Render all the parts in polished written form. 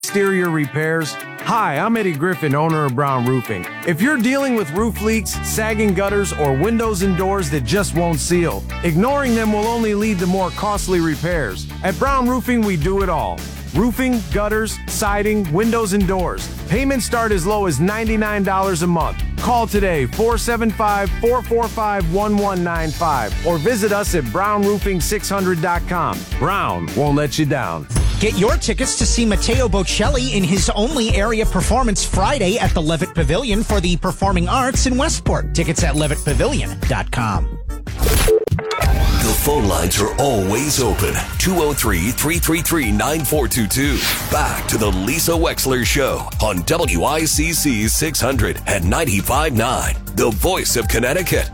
exterior repairs? Hi, I'm Eddie Griffin, owner of Brown Roofing. If you're dealing with roof leaks, sagging gutters, or windows and doors that just won't seal, ignoring them will only lead to more costly repairs. At Brown Roofing, we do it all. Roofing, gutters, siding, windows, and doors. Payments start as low as $99 a month. Call today, 475-445-1195, or visit us at brownroofing600.com. Brown won't let you down. Get your tickets to see Matteo Bocelli in his only area performance Friday at the Levitt Pavilion for the Performing Arts in Westport. Tickets at levittpavilion.com. The phone lines are always open. 203-333-9422. Back to the Lisa Wexler Show on WICC 600 and 95.9, the voice of Connecticut.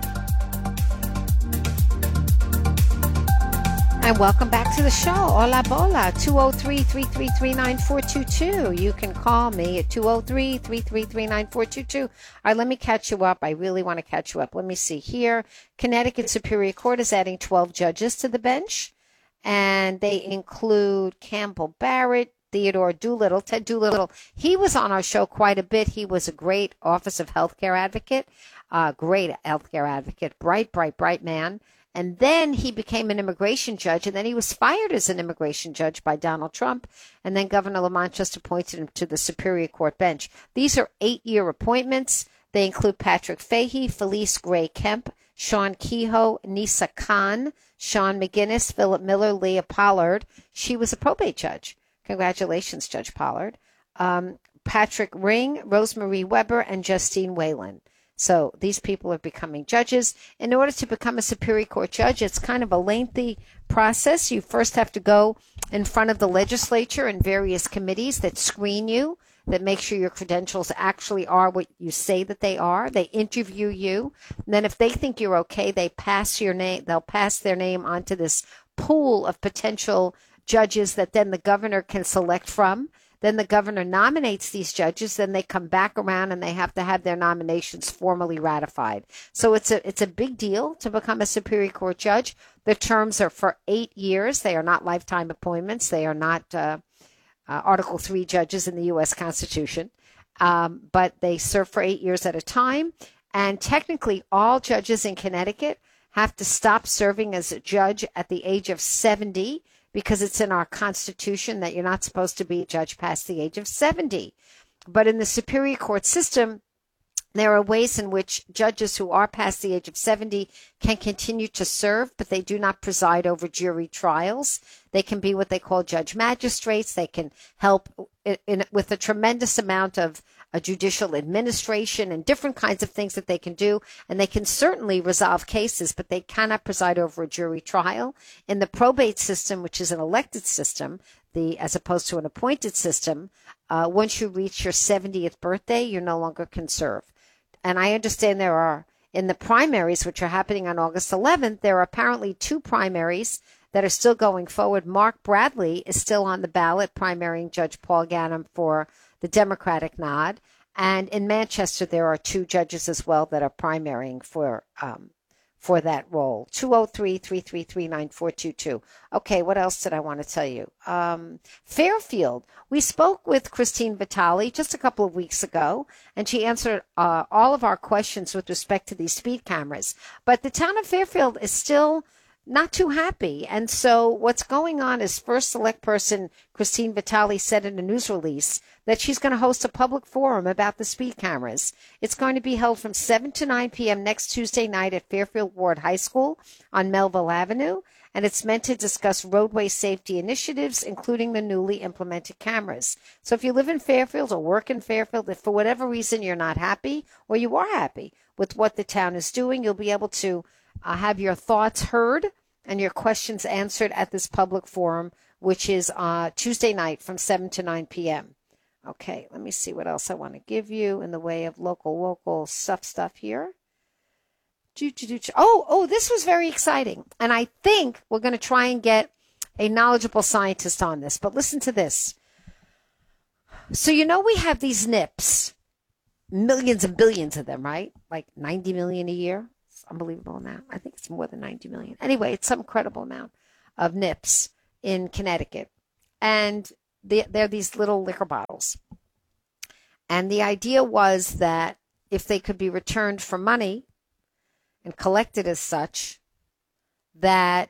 And welcome back to the show. Hola, bola. 203-333-9422. You can call me at 203-333-9422. All right, let me catch you up. I really want to catch you up. Let me see here. Connecticut Superior Court is adding 12 judges to the bench, and they include Campbell Barrett, Theodore Doolittle, Ted Doolittle. He was on our show quite a bit. He was a great Office of Healthcare advocate, bright man. And then he became an immigration judge, and then he was fired as an immigration judge by Donald Trump, and then Governor Lamont just appointed him to the Superior Court bench. These are 8-year appointments. They include Patrick Fahey, Felice Gray Kemp, Sean Kehoe, Nisa Khan, Sean McGinnis, Philip Miller, Leah Pollard. She was a probate judge. Congratulations, Judge Pollard. Patrick Ring, Rosemarie Weber, and Justine Whalen. So these people are becoming judges. In order to become a Superior Court judge, it's kind of a lengthy process. You first have to go in front of the legislature and various committees that screen you, that make sure your credentials actually are what you say that they are. They interview you. And then if they think you're okay, they pass your name. They'll pass their name onto this pool of potential judges that then the governor can select from. Then the governor nominates these judges. Then they come back around and they have to have their nominations formally ratified. So it's a big deal to become a Superior Court judge. The terms are for 8 years. They are not lifetime appointments. They are not Article 3 judges in the U.S. Constitution. But they serve for 8 years at a time. And technically, all judges in Connecticut have to stop serving as a judge at the age of 70. Because it's in our Constitution that you're not supposed to be a judge past the age of 70. But in the Superior Court system, there are ways in which judges who are past the age of 70 can continue to serve, but they do not preside over jury trials. They can be what they call judge magistrates. They can help with a tremendous amount of judicial administration and different kinds of things that they can do. And they can certainly resolve cases, but they cannot preside over a jury trial. In the probate system, which is an elected system, as opposed to an appointed system, once you reach your 70th birthday, you no longer can serve. And I understand there are, in the primaries, which are happening on August 11th, there are apparently 2 primaries that are still going forward. Mark Bradley is still on the ballot, primarying Judge Paul Ganim for the Democratic nod. And in Manchester, there are 2 judges as well that are primarying for that role. 203-333-9422. Okay, what else did I want to tell you? Fairfield. We spoke with Christine Vitale just a couple of weeks ago, and she answered all of our questions with respect to these speed cameras. But the town of Fairfield is still not too happy. And so what's going on is First Select Person Christine Vitale said in a news release that she's going to host a public forum about the speed cameras. It's going to be held from 7 to 9 p.m. next Tuesday night at Fairfield Ward High School on Melville Avenue. And it's meant to discuss roadway safety initiatives, including the newly implemented cameras. So if you live in Fairfield or work in Fairfield, if for whatever reason you're not happy or you are happy with what the town is doing, you'll be able to have your thoughts heard and your questions answered at this public forum, which is Tuesday night from 7 to 9 p.m. Okay, let me see what else I want to give you in the way of local stuff here. Oh, this was very exciting. And I think we're going to try and get a knowledgeable scientist on this. But listen to this. So, we have these NIPS, millions and billions of them, right? Like 90 million a year. It's an unbelievable amount. I think it's more than 90 million. Anyway, it's some incredible amount of NIPS in Connecticut. And they're these little liquor bottles. And the idea was that if they could be returned for money and collected as such, that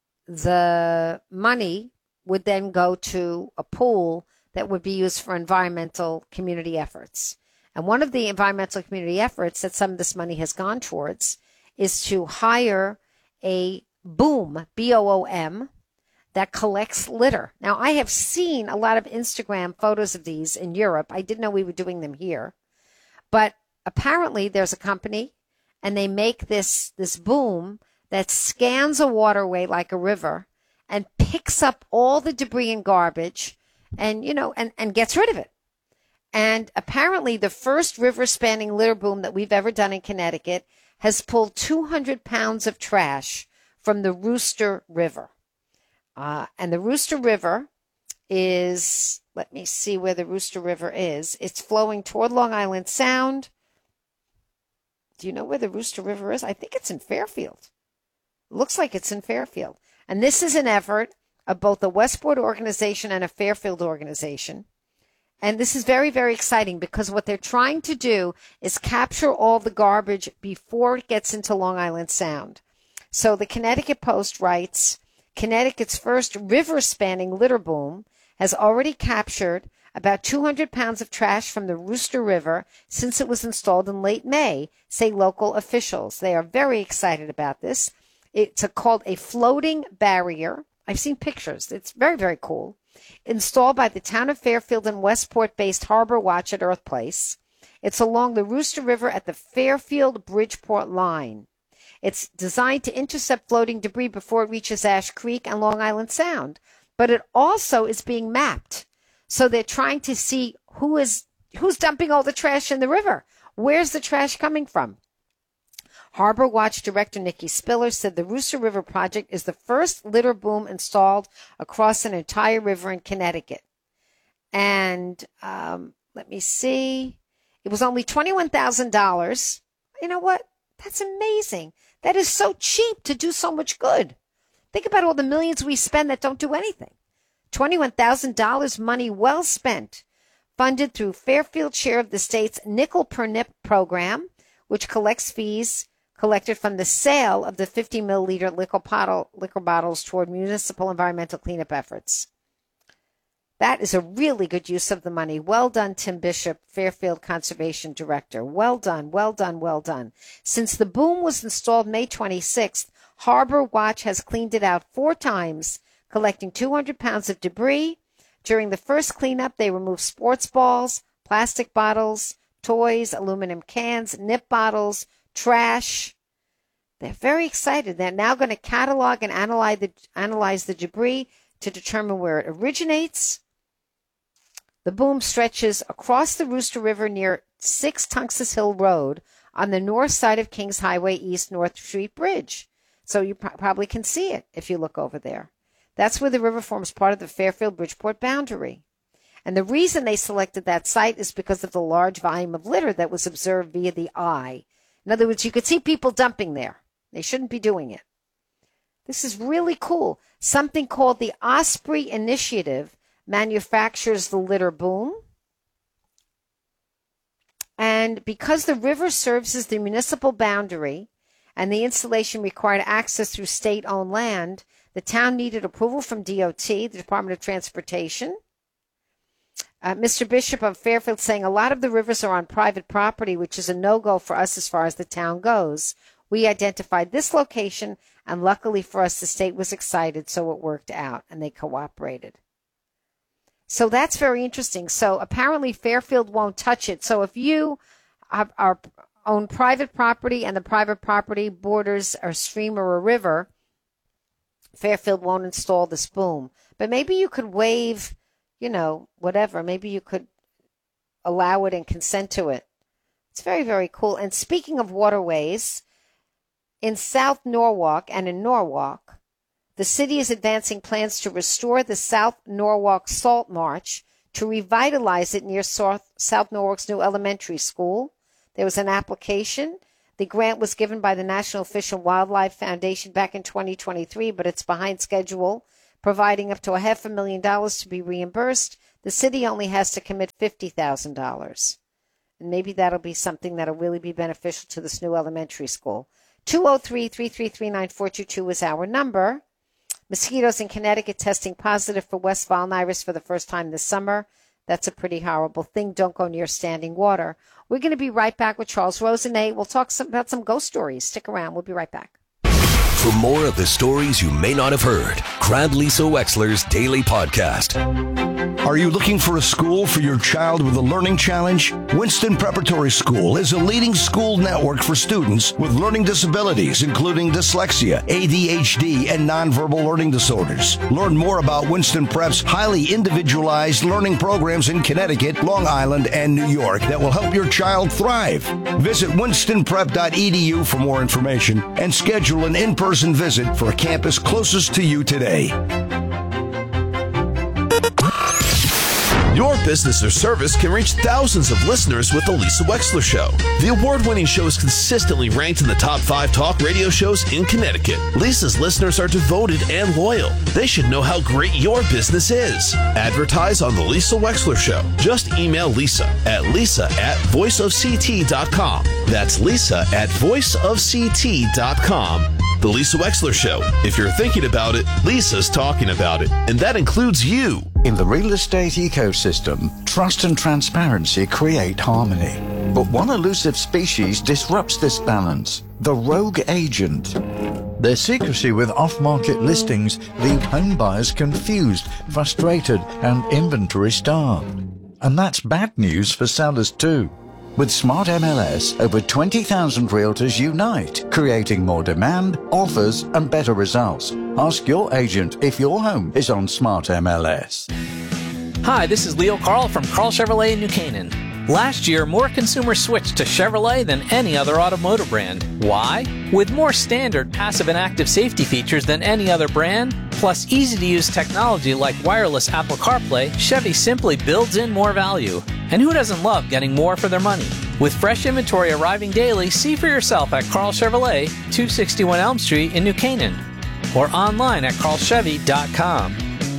the money would then go to a pool that would be used for environmental community efforts. And one of the environmental community efforts that some of this money has gone towards is to hire a boom, B-O-O-M, that collects litter. Now, I have seen a lot of Instagram photos of these in Europe. I didn't know we were doing them here. But apparently there's a company, and they make this boom that scans a waterway like a river and picks up all the debris and garbage and, and gets rid of it. And apparently the first river-spanning litter boom that we've ever done in Connecticut has pulled 200 pounds of trash from the Rooster River. And the Rooster River is, let me see where the Rooster River is. It's flowing toward Long Island Sound. Do you know where the Rooster River is? I think it's in Fairfield. It looks like it's in Fairfield. And this is an effort of both a Westport organization and a Fairfield organization. And this is very, very exciting because what they're trying to do is capture all the garbage before it gets into Long Island Sound. So the Connecticut Post writes, Connecticut's first river-spanning litter boom has already captured about 200 pounds of trash from the Rooster River since it was installed in late May, say local officials. They are very excited about this. It's called a floating barrier. I've seen pictures. It's very, very cool. Installed by the town of Fairfield and Westport-based Harbor Watch at Earth Place. It's along the Rooster River at the Fairfield-Bridgeport line. It's designed to intercept floating debris before it reaches Ash Creek and Long Island Sound. But it also is being mapped. So they're trying to see who's dumping all the trash in the river. Where's the trash coming from? Harbor Watch Director Nikki Spiller said the Rooster River project is the first litter boom installed across an entire river in Connecticut. And let me see. It was only $21,000. You know what? That's amazing. That is so cheap to do so much good. Think about all the millions we spend that don't do anything. $21,000 money well spent, funded through Fairfield's share of the state's nickel per nip program, which collects fees collected from the sale of the 50 milliliter liquor bottles toward municipal environmental cleanup efforts. That is a really good use of the money. Well done, Tim Bishop, Fairfield Conservation Director. Well done, well done, well done. Since the boom was installed May 26th, Harbor Watch has cleaned it out 4 times, collecting 200 pounds of debris. During the first cleanup, they removed sports balls, plastic bottles, toys, aluminum cans, nip bottles, trash. They're very excited. They're now going to catalog and analyze the debris to determine where it originates. The boom stretches across the Rooster River near 6 Tunxus Hill Road on the north side of Kings Highway East North Street Bridge. So you probably can see it if you look over there. That's where the river forms part of the Fairfield-Bridgeport boundary. And the reason they selected that site is because of the large volume of litter that was observed via the eye. In other words, you could see people dumping there. They shouldn't be doing it. This is really cool. Something called the Osprey Initiative manufactures the litter boom. And because the river serves as the municipal boundary and the installation required access through state-owned land, the town needed approval from DOT, the Department of Transportation. Mr. Bishop of Fairfield saying a lot of the rivers are on private property, which is a no-go for us as far as the town goes. We identified this location, and luckily for us, the state was excited, so it worked out, and they cooperated. So that's very interesting. So apparently Fairfield won't touch it. So if you own private property and the private property borders a stream or a river, Fairfield won't install this boom. But maybe you could waive, whatever. Maybe you could allow it and consent to it. It's very, very cool. And speaking of waterways, in South Norwalk and in Norwalk, the city is advancing plans to restore the South Norwalk Salt Marsh to revitalize it near South Norwalk's new elementary school. There was an application. The grant was given by the National Fish and Wildlife Foundation back in 2023, but it's behind schedule providing up to $500,000 to be reimbursed. The city only has to commit $50,000. And maybe that'll be something that'll really be beneficial to this new elementary school. 203-333-9422 is our number. Mosquitoes in Connecticut testing positive for West Nile virus for the first time this summer. That's a pretty horrible thing. Don't go near standing water. We're going to be right back with Charles Rosenet. We'll talk about some ghost stories. Stick around. We'll be right back. For more of the stories you may not have heard, grab Lisa Wexler's daily podcast. Are you looking for a school for your child with a learning challenge? Winston Preparatory School is a leading school network for students with learning disabilities, including dyslexia, ADHD, and nonverbal learning disorders. Learn more about Winston Prep's highly individualized learning programs in Connecticut, Long Island, and New York that will help your child thrive. Visit winstonprep.edu for more information and schedule an in-person visit for a campus closest to you today. Your business or service can reach thousands of listeners with The Lisa Wexler Show. The award-winning show is consistently ranked in the top 5 talk radio shows in Connecticut. Lisa's listeners are devoted and loyal. They should know how great your business is. Advertise on The Lisa Wexler Show. Just email Lisa at voiceofct.com. That's Lisa at voiceofct.com. The Lisa Wexler Show. If you're thinking about it, Lisa's talking about it. And that includes you. In the real estate ecosystem, trust and transparency create harmony. But one elusive species disrupts this balance: the rogue agent. Their secrecy with off-market listings leave home buyers confused, frustrated, and inventory-starved. And that's bad news for sellers too. With Smart MLS, over 20,000 realtors unite, creating more demand, offers, and better results. Ask your agent if your home is on Smart MLS. Hi, this is Leo Carl from Carl Chevrolet in New Canaan. Last year, more consumers switched to Chevrolet than any other automotive brand. Why? With more standard passive and active safety features than any other brand, plus easy-to-use technology like wireless Apple CarPlay, Chevy simply builds in more value. And who doesn't love getting more for their money? With fresh inventory arriving daily, see for yourself at Carl Chevrolet, 261 Elm Street in New Canaan, or online at carlchevy.com.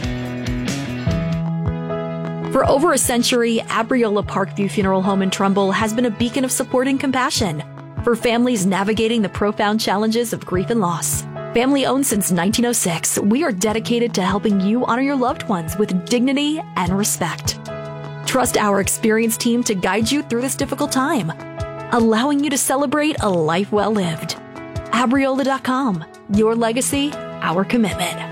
For over a century, Abriola Parkview Funeral Home in Trumbull has been a beacon of support and compassion for families navigating the profound challenges of grief and loss. Family owned since 1906, we are dedicated to helping you honor your loved ones with dignity and respect. Trust our experienced team to guide you through this difficult time, allowing you to celebrate a life well lived. Abriola.com. Your legacy, our commitment.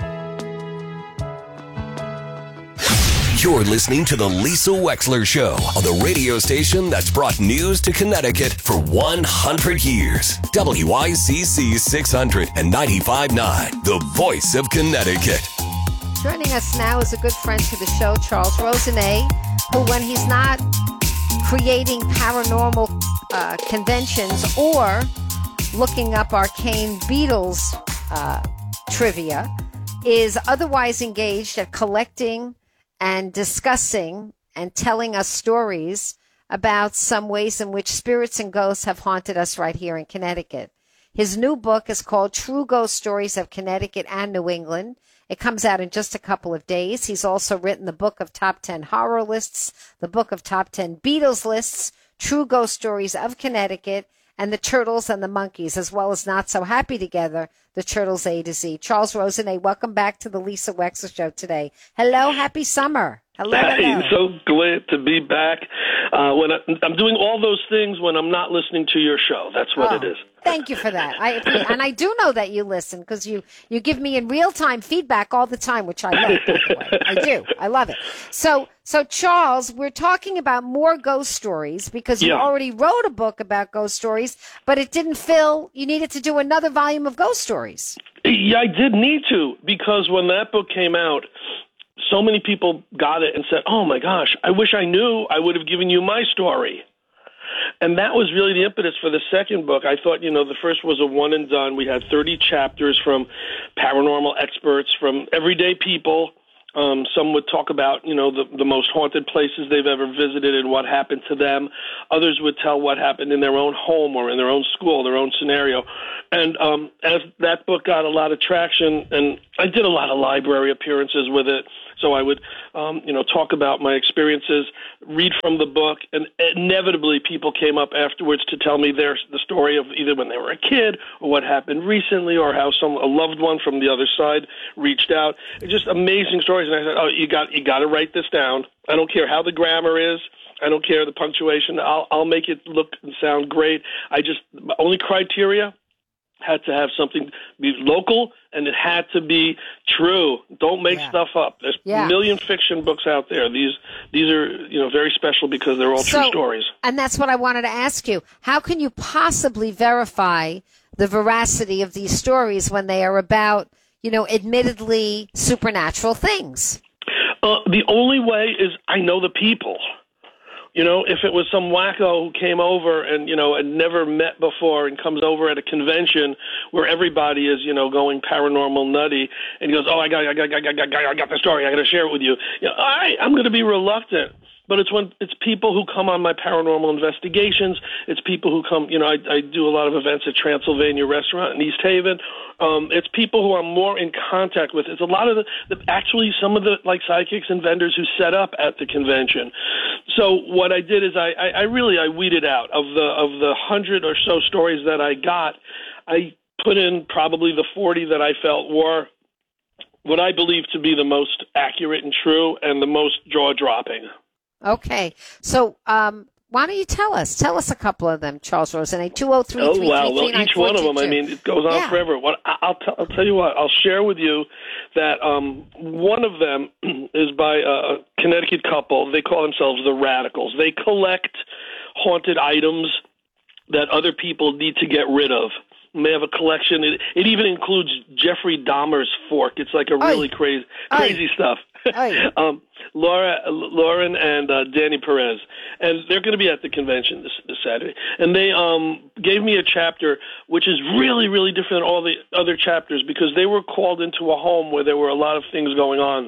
You're listening to The Lisa Wexler Show on the radio station that's brought news to Connecticut for 100 years. WICC 695.9, the voice of Connecticut. Joining us now is a good friend to the show, Charles Rosenet, who, when he's not creating paranormal conventions or looking up arcane Beatles trivia, is otherwise engaged at collecting and discussing and telling us stories about some ways in which spirits and ghosts have haunted us right here in Connecticut. His new book is called True Ghost Stories of Connecticut and New England. It comes out in just a couple of days. He's also written the book of Top 10 Horror Lists, the book of Top 10 Beatles Lists, True Ghost Stories of Connecticut, and the Turtles and the Monkeys, as well as Not So Happy Together, the Turtles A to Z. Charles Rosenet, welcome back to the Lisa Wexler Show today. Hello, happy summer. Hello. Hey, so glad to be back. When I'm doing all those things when I'm not listening to your show. That's what it is. Thank you for that. And I do know that you listen because you give me in real-time feedback all the time, which I love, by the way. I do. I love it. So Charles, we're talking about more ghost stories because you already wrote a book about ghost stories, but it didn't fill. You needed to do another volume of ghost stories. Yeah, I did need to, because when that book came out, so many people got it and said, oh, my gosh, I wish I knew. I would have given you my story. And that was really the impetus for the second book. I thought, the first was a one and done. We had 30 chapters from paranormal experts, from everyday people, Some would talk about, the most haunted places they've ever visited and what happened to them. Others would tell what happened in their own home or in their own school, their own scenario. And as that book got a lot of traction, and I did a lot of library appearances with it, so I would, talk about my experiences, read from the book, and inevitably people came up afterwards to tell me the story of either when they were a kid or what happened recently or how a loved one from the other side reached out. It's just amazing stories. And I said, you got to write this down. I don't care how the grammar is. I don't care the punctuation. I'll make it look and sound great. My only criteria had to have something be local, and it had to be true. Don't make stuff up. There's a million fiction books out there. These are very special because they're all true stories. And that's what I wanted to ask you. How can you possibly verify the veracity of these stories when they are about, admittedly supernatural things? The only way is I know the people. If it was some wacko who came over and, had never met before and comes over at a convention where everybody is, going paranormal nutty and he goes, I got the story. I got to share it with you. All right, I'm going to be reluctant. But it's people who come on my paranormal investigations. It's people who come, I do a lot of events at Transylvania Restaurant in East Haven. It's people who I'm more in contact with. It's a lot of actually some of the psychics and vendors who set up at the convention. So what I did is I weeded out of the 100 or so stories that I got. I put in probably the 40 that I felt were what I believe to be the most accurate and true and the most jaw-dropping. Okay. So why don't you tell us a couple of them, Charles Rosenay? 203-333-9422. Well, each one of them, it goes on forever. I'll tell you what, I'll share with you that one of them is by a Connecticut couple. They call themselves the Radicals. They collect haunted items that other people need to get rid of. They have a collection. It even includes Jeffrey Dahmer's fork. It's like a really crazy stuff. Lauren and Danny Perez, and they're going to be at the convention this Saturday. And they gave me a chapter which is really, really different than all the other chapters because they were called into a home where there were a lot of things going on.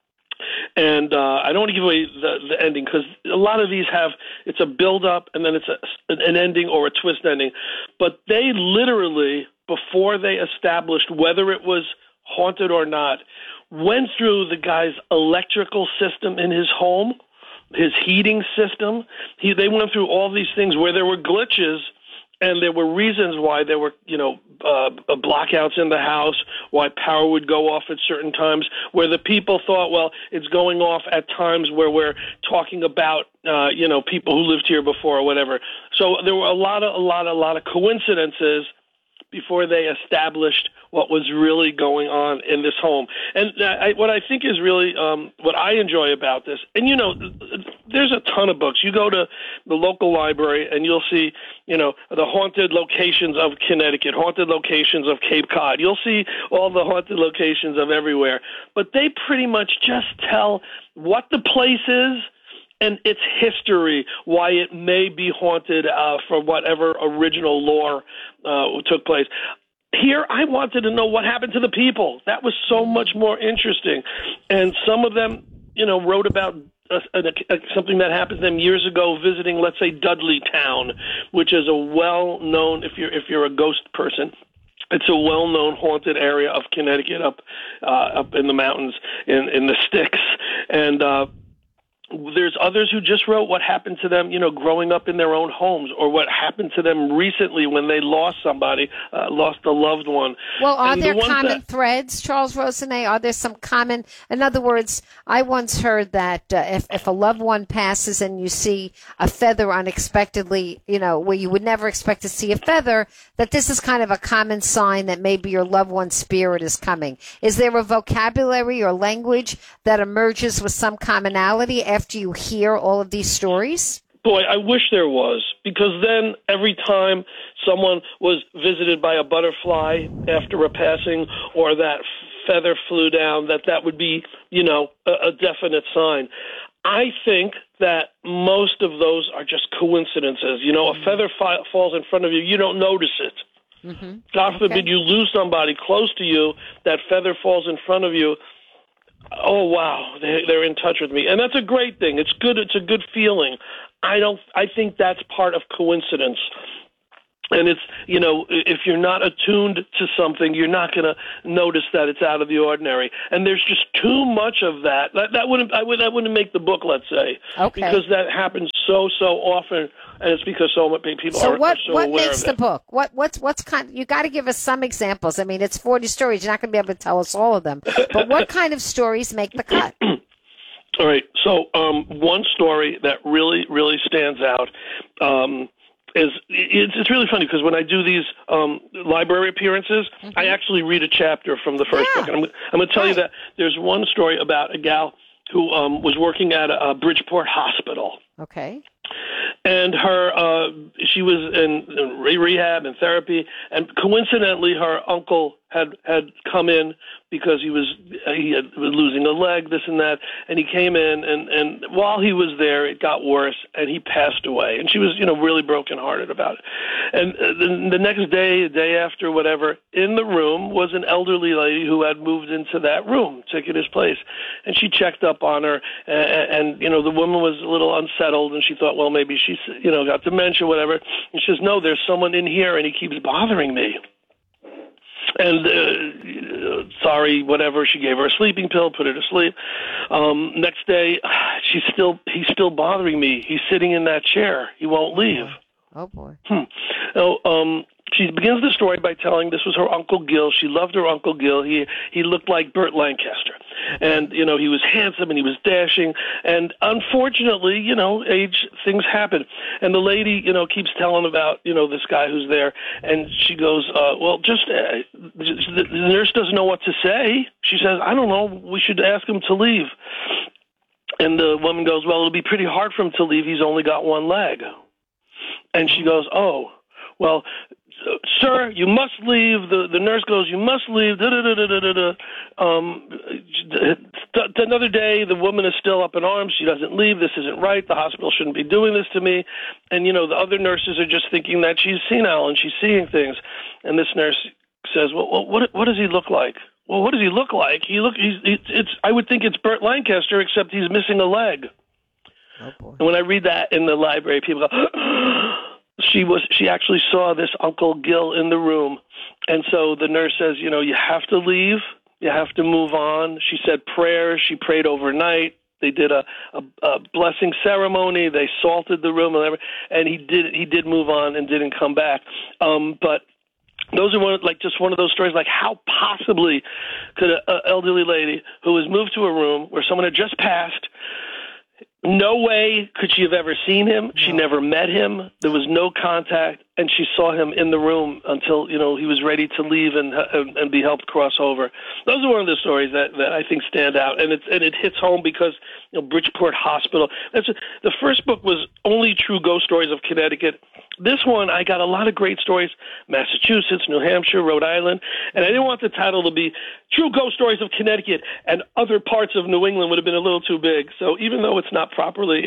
And I don't want to give away the ending because a lot of these it's a build-up and then it's an ending or a twist ending. But they literally, before they established whether it was haunted or not, went through the guy's electrical system in his home, his heating system. They went through all these things where there were glitches and there were reasons why there were, blackouts in the house, why power would go off at certain times, where the people thought, well, it's going off at times where we're talking about, people who lived here before or whatever. So there were a lot of coincidences before they established what was really going on in this home. And what I think is really what I enjoy about this, and, there's a ton of books. You go to the local library and you'll see, the haunted locations of Connecticut, haunted locations of Cape Cod. You'll see all the haunted locations of everywhere. But they pretty much just tell what the place is and its history, why it may be haunted for whatever original lore took place. Here, I wanted to know what happened to the people. That was so much more interesting. And some of them, wrote about something that happened to them years ago visiting, let's say, Dudleytown, which is a well-known, if you're a ghost person, it's a well-known haunted area of Connecticut up in the mountains, in the sticks. And there's others who just wrote what happened to them, growing up in their own homes, or what happened to them recently when they lost somebody, lost a loved one. Well, are there common threads, Charles Rosenay? Are there some common? In other words, I once heard that if a loved one passes and you see a feather unexpectedly, where you would never expect to see a feather, that this is kind of a common sign that maybe your loved one's spirit is coming. Is there a vocabulary or language that emerges with some commonality after you hear all of these stories? Boy, I wish there was, because then every time someone was visited by a butterfly after a passing or that feather flew down, that would be, a definite sign. I think that most of those are just coincidences. A feather falls in front of you, you don't notice it. Mm-hmm. God forbid you lose somebody close to you, that feather falls in front of you. oh wow, they're in touch with me, and that's a great thing. It's good. It's a good feeling. I think that's part of coincidence. And it's, if you're not attuned to something, you're not going to notice that it's out of the ordinary. And there's just too much of that. That wouldn't make the book, let's say, because that happens so often, and it's because so many people are so aware of it. So what makes the book? What's kind? You got to give us some examples. I mean, it's 40 stories. You're not going to be able to tell us all of them. But what kind of stories make the cut? All right. So one story that really, really stands out. It's really funny because when I do these library appearances, I actually read a chapter from the first book. And I'm going to tell you that there's one story about a gal who was working at a Bridgeport hospital. Okay. And she was in rehab and therapy, and coincidentally, her uncle had come in because he was losing a leg, this and that, and he came in, and while he was there, it got worse, and he passed away, and she was, really brokenhearted about it. And the next day, the day after, whatever, in the room was an elderly lady who had moved into that room, taken his place, and she checked up on her, and the woman was a little unsettled, and she thought, well, maybe she's, got dementia, whatever, and she says, no, there's someone in here, and he keeps bothering me. And whatever. She gave her a sleeping pill, put her to sleep. Next day, he's still bothering me. He's sitting in that chair. He won't leave. Oh boy. She begins the story by telling this was her Uncle Gil. She loved her Uncle Gil. He looked like Burt Lancaster. And, he was handsome and he was dashing. And unfortunately, age, things happen. And the lady, keeps telling about, this guy who's there. And she goes, the nurse doesn't know what to say. She says, I don't know. We should ask him to leave. And the woman goes, well, it'll be pretty hard for him to leave. He's only got one leg. And she goes, oh, well, sir, you must leave. The nurse goes, you must leave. Another day, the woman is still up in arms. She doesn't leave. This isn't right. The hospital shouldn't be doing this to me. And, the other nurses are just thinking that she's senile and she's seeing things. And this nurse says, well, what does he look like? Well, what does he look like? I would think it's Burt Lancaster, except he's missing a leg. Oh, boy. And when I read that in the library, people go, She actually saw this Uncle Gil in the room. And so the nurse says, you have to leave. You have to move on. She said prayers. She prayed overnight. They did a blessing ceremony. They salted the room and whatever. And he did move on and didn't come back. But those are just one of those stories, like how possibly could an elderly lady who was moved to a room where someone had just passed, no way could she have ever seen him. No. She never met him. There was no contact, and she saw him in the room until he was ready to leave and be helped cross over. Those are one of the stories that I think stand out, and it hits home because Bridgeport Hospital. The first book was only true ghost stories of Connecticut. This one, I got a lot of great stories, Massachusetts, New Hampshire, Rhode Island, and I didn't want the title to be True Ghost Stories of Connecticut, and other parts of New England would have been a little too big. So even though it's not properly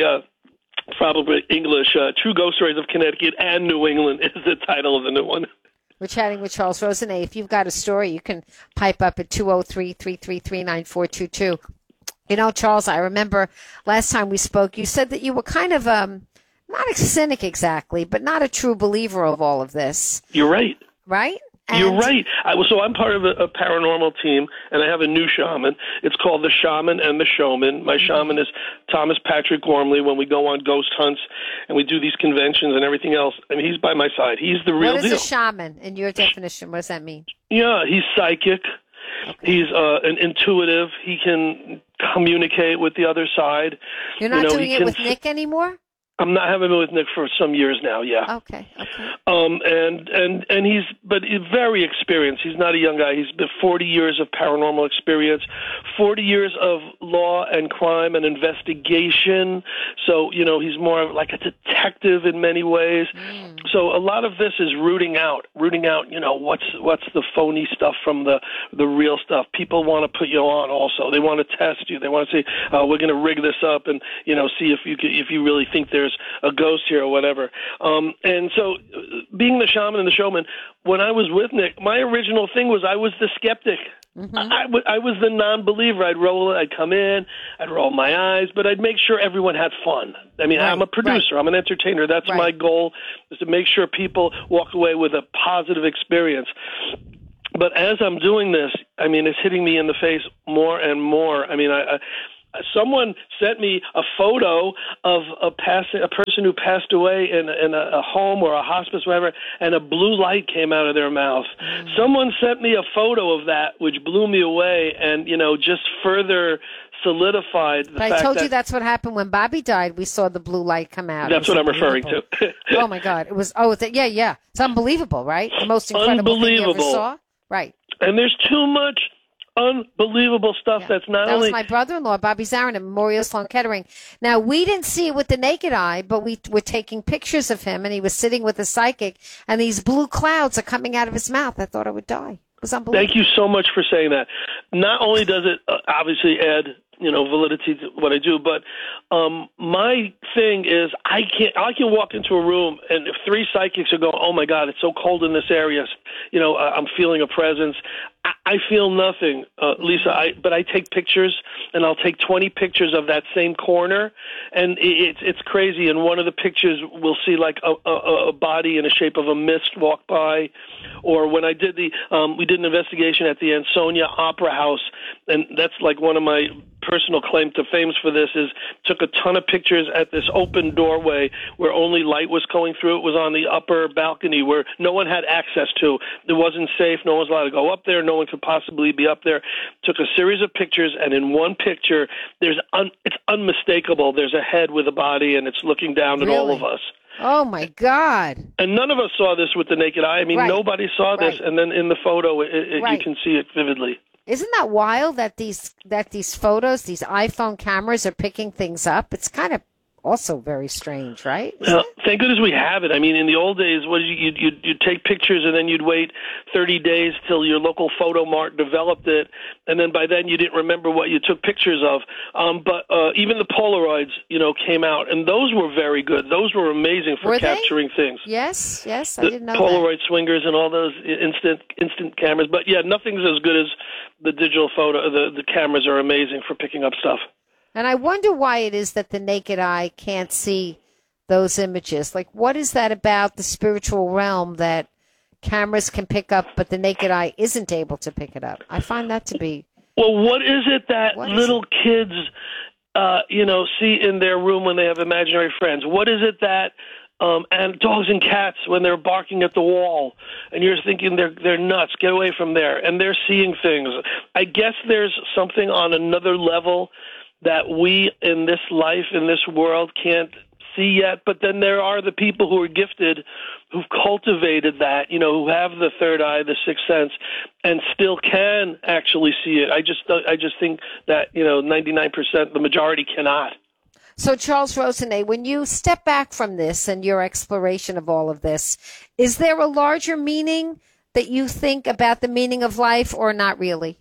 English, True Ghost Stories of Connecticut and New England is the title of the new one. We're chatting with Charles Rosenay. If you've got a story, you can pipe up at 203-333-9422. Charles, I remember last time we spoke, you said that you were kind of not a cynic exactly, but not a true believer of all of this. You're right. Right? You're right. So I'm part of a paranormal team, and I have a new shaman. It's called the Shaman and the Showman. My shaman is Thomas Patrick Gormley. When we go on ghost hunts and we do these conventions and everything else, he's by my side. He's the real deal. What is a shaman in your definition? What does that mean? Yeah, he's psychic. Okay. He's an intuitive. He can communicate with the other side. You're not doing it with Nick anymore? I'm not having it with Nick for some years now, yeah. Okay. And he's very experienced. He's not a young guy. He's been 40 years of paranormal experience, 40 years of law and crime and investigation. So, he's more of like a detective in many ways. So a lot of this is rooting out, what's the phony stuff from the real stuff. People want to put you on also. They want to test you. They want to say, we're going to rig this up and, see if you really think there's a ghost here or whatever. And so being the shaman and the showman, when I was with Nick, my original thing was I was the skeptic. Mm-hmm. I was the non-believer. I'd come in, I'd roll my eyes, but I'd make sure everyone had fun. I mean, I'm a producer. I'm an entertainer. That's my goal, is to make sure people walk away with a positive experience. But as I'm doing this, I mean, it's hitting me in the face more and more. I mean, someone sent me a photo of a person who passed away in a home or a hospice, whatever, and a blue light came out of their mouth. Someone sent me a photo of that, which blew me away, and just further solidified the fact I told you that's what happened when Bobby died. We saw the blue light come out. That's what I'm referring to. Oh my God! It was yeah. It's unbelievable, right? The most incredible thing you ever saw, right? And there's too much unbelievable stuff that's not that only... was my brother-in-law, Bobby Zarin, at Memorial Sloan Kettering. Now, we didn't see it with the naked eye, but we were taking pictures of him, and he was sitting with a psychic, and these blue clouds are coming out of his mouth. I thought I would die. It was unbelievable. Thank you so much for saying that. Not only does it obviously add validity to what I do, but my thing is I can walk into a room, and if 3 psychics are going, oh my God, it's so cold in this area, I'm feeling a presence. I feel nothing, Lisa. But I take pictures, and I'll take 20 pictures of that same corner, and it's crazy. In one of the pictures, we'll see like a body in the shape of a mist walk by, or when I did we did an investigation at the Ansonia Opera House, and that's like one of my personal claim to fame for this is took a ton of pictures at this open doorway where only light was going through. It was on the upper balcony where no one had access to. It wasn't safe. No one was allowed to go up there. No one could possibly be up there. Took a series of pictures, and in one picture, it's unmistakable. There's a head with a body, and it's looking down at all of us. Oh, my God. And none of us saw this with the naked eye. I mean, nobody saw this, and then in the photo, you can see it vividly. Isn't that wild that these photos, these iPhone cameras are picking things up? It's kind of also very strange, right? Thank goodness we have it. I mean, in the old days, you'd take pictures and then you'd wait 30 days till your local photo mart developed it, and then by then you didn't remember what you took pictures of. But even the Polaroids, came out, and those were very good. Those were amazing for capturing things. Yes, I didn't know Polaroid swingers and all those instant cameras. But yeah, nothing's as good as the digital photo. The cameras are amazing for picking up stuff. And I wonder why it is that the naked eye can't see those images. Like, what is that about the spiritual realm that cameras can pick up, but the naked eye isn't able to pick it up? I find that to be... Well, what is it that little kids, see in their room when they have imaginary friends? What is it that... and dogs and cats when they're barking at the wall, and you're thinking they're nuts, get away from there, and they're seeing things. I guess there's something on another level that we in this life, in this world, can't see yet. But then there are the people who are gifted, who've cultivated that, who have the third eye, the sixth sense, and still can actually see it. I just think that 99%, the majority cannot. So, Charles Rosenay, when you step back from this and your exploration of all of this, is there a larger meaning that you think about the meaning of life, or not really?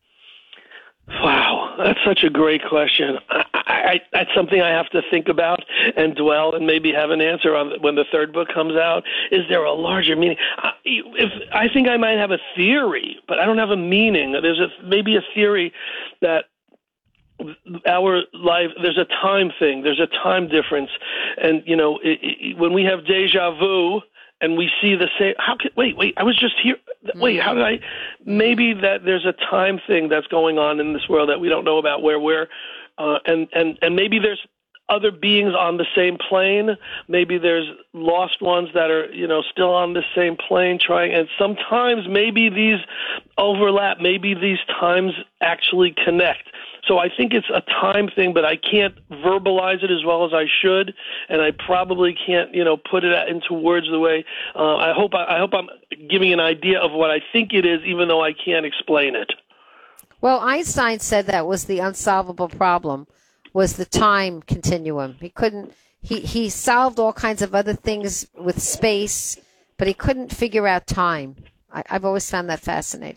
Wow, that's such a great question. That's something I have to think about and dwell and maybe have an answer on when the third book comes out. Is there a larger meaning? I think I might have a theory, but I don't have a meaning. There's maybe a theory that our life, there's a time thing, there's a time difference. And, when we have deja vu and we see the same, wait, I was just here. Wait, how did maybe that there's a time thing that's going on in this world that we don't know about, where we're, and maybe there's other beings on the same plane. Maybe there's lost ones that are, still on the same plane trying, and sometimes maybe these overlap, maybe these times actually connect. So I think it's a time thing, but I can't verbalize it as well as I should, and I probably can't, put it into words the way I hope I'm giving an idea of what I think it is, even though I can't explain it. Well, Einstein said that was the unsolvable problem, was the time continuum. He solved all kinds of other things with space, but he couldn't figure out time. I've always found that fascinating.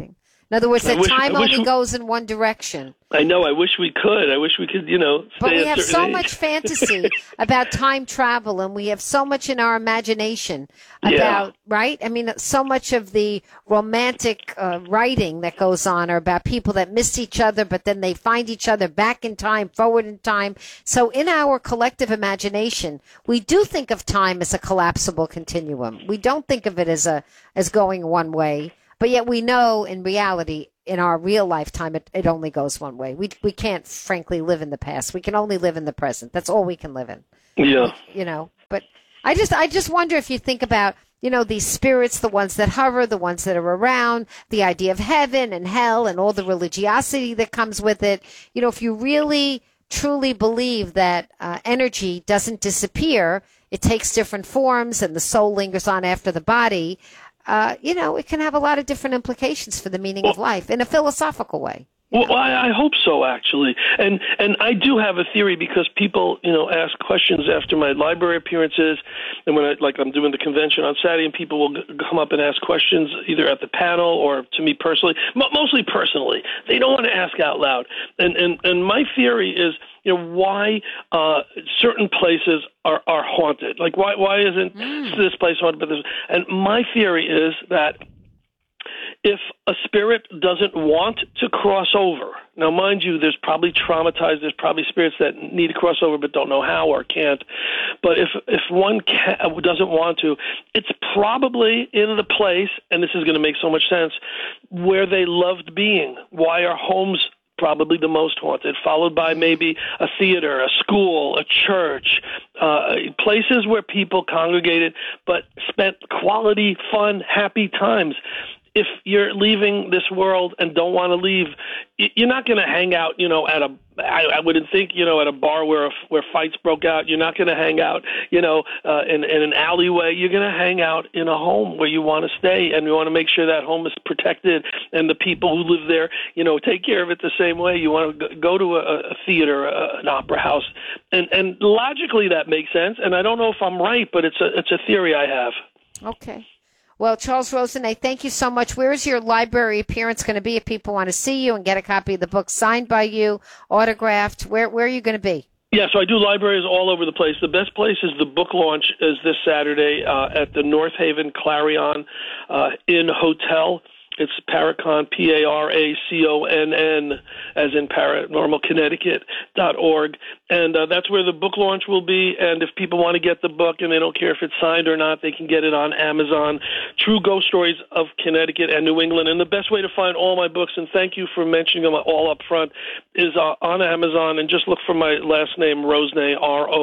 In other words, that time only goes in one direction. I know. I wish we could. I wish we could, stay But we have so age. much fantasy about time travel, and we have so much in our imagination about, right? I mean, so much of the romantic writing that goes on are about people that miss each other, but then they find each other back in time, forward in time. So in our collective imagination, we do think of time as a collapsible continuum. We don't think of it as going one way, but yet we know in reality, in our real lifetime, it only goes one way. We can't, frankly, live in the past. We can only live in the present. That's all we can live in. Yeah. But I just wonder if you think about, these spirits, the ones that hover, the ones that are around, the idea of heaven and hell and all the religiosity that comes with it. If you really, truly believe that energy doesn't disappear, it takes different forms and the soul lingers on after the body, it can have a lot of different implications for the meaning of life in a philosophical way. Well, I hope so, actually. And I do have a theory because people, ask questions after my library appearances and when I'm doing the convention on Saturday, and people will come up and ask questions either at the panel or to me personally, mostly personally. They don't want to ask out loud. And my theory is, why certain places are haunted. Like, why isn't this place haunted? But and my theory is that if a spirit doesn't want to cross over, now mind you, there's probably spirits that need to cross over but don't know how or can't. But if one doesn't want to, it's probably in the place, and this is going to make so much sense, where they loved being. Why are homes probably the most haunted, followed by maybe a theater, a school, a church, places where people congregated but spent quality, fun, happy times. If you're leaving this world and don't want to leave, you're not going to hang out, I wouldn't think, at a bar where fights broke out. You're not going to hang out, in an alleyway. You're going to hang out in a home where you want to stay, and you want to make sure that home is protected and the people who live there, take care of it the same way. You want to go to a theater, an opera house. And logically that makes sense. And I don't know if I'm right, but it's a theory I have. Okay. Well, Charles Rosenay, thank you so much. Where is your library appearance going to be if people want to see you and get a copy of the book signed by you, autographed? Where are you going to be? Yeah, so I do libraries all over the place. The best place is the book launch is this Saturday at the North Haven Clarion Inn Hotel. It's Paracon, PARACONN, as in Paranormal Connecticut.org. And that's where the book launch will be. And if people want to get the book and they don't care if it's signed or not, they can get it on Amazon. True Ghost Stories of Connecticut and New England. And the best way to find all my books, and thank you for mentioning them all up front, is on Amazon. And just look for my last name, Rosenay,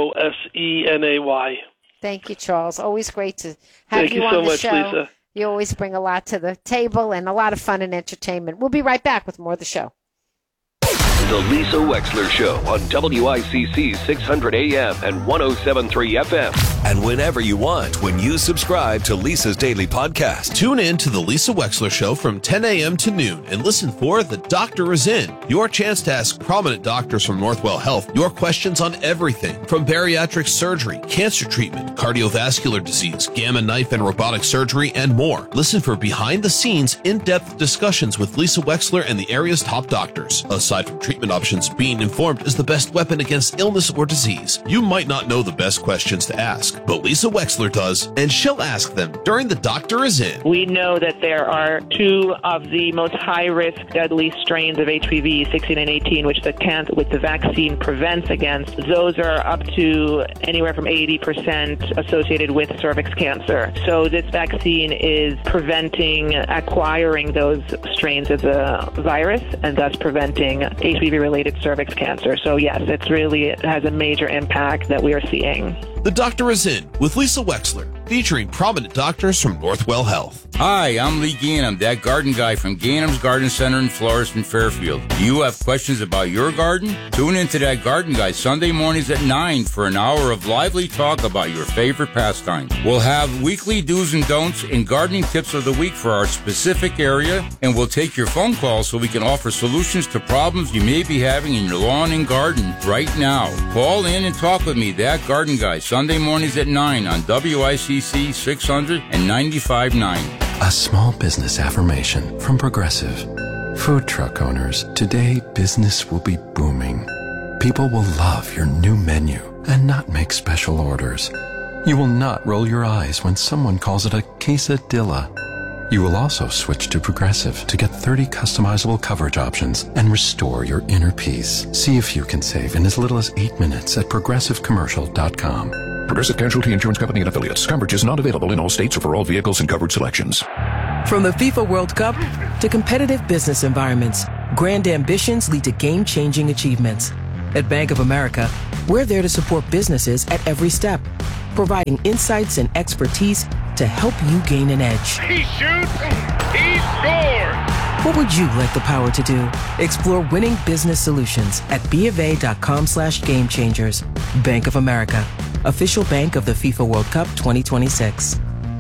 ROSENAY. Thank you, Charles. Always great to have you on the show. Thank you so much, Lisa. You always bring a lot to the table and a lot of fun and entertainment. We'll be right back with more of the show. The Lisa Wexler Show on WICC 600 AM and 107.3 FM. And whenever you want, when you subscribe to Lisa's Daily Podcast. Tune in to The Lisa Wexler Show from 10 a.m. to noon and listen for The Doctor Is In, your chance to ask prominent doctors from Northwell Health your questions on everything from bariatric surgery, cancer treatment, cardiovascular disease, gamma knife and robotic surgery, and more. Listen for behind-the-scenes, in-depth discussions with Lisa Wexler and the area's top doctors. Aside from treatment options, being informed is the best weapon against illness or disease. You might not know the best questions to ask, but Lisa Wexler does, and she'll ask them during The Doctor Is In. We know that there are two of the most high-risk, deadly strains of HPV, 16 and 18, which the vaccine prevents against. Those are up to anywhere from 80% associated with cervix cancer. So this vaccine is preventing acquiring those strains as a virus and thus preventing HPV-related cervix cancer. So yes, it has a major impact that we are seeing. The Doctor Is In with Lisa Wexler, featuring prominent doctors from Northwell Health. Hi, I'm Lee Gainham, that garden guy from Gainham's Garden Center in Florist and Fairfield. Do you have questions about your garden? Tune into that garden guy Sunday mornings at 9 for an hour of lively talk about your favorite pastime. We'll have weekly do's and don'ts and gardening tips of the week for our specific area, and we'll take your phone calls so we can offer solutions to problems you may be having in your lawn and garden right now. Call in and talk with me, that garden guy, Sunday mornings at 9 on WICC 600 and 95.9. A small business affirmation from Progressive. Food truck owners, today business will be booming. People will love your new menu and not make special orders. You will not roll your eyes when someone calls it a quesadilla. You will also switch to Progressive to get 30 customizable coverage options and restore your inner peace. See if you can save in as little as 8 minutes at progressivecommercial.com. Progressive Casualty Insurance Company and Affiliates. Coverage is not available in all states or for all vehicles and coverage selections. From the FIFA World Cup to competitive business environments, grand ambitions lead to game-changing achievements. At Bank of America, we're there to support businesses at every step, providing insights and expertise to help you gain an edge. He shoots, he scores! What would you like the power to do? Explore winning business solutions at BofA.com/gamechangers. Bank of America, official bank of the FIFA World Cup 2026.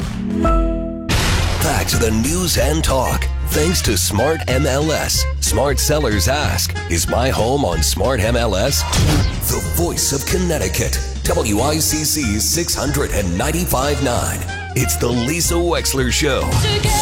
Back to the news and talk. Thanks to Smart MLS. Smart sellers ask, is my home on Smart MLS? The voice of Connecticut. WICC 695.9. It's the Lisa Wexler Show.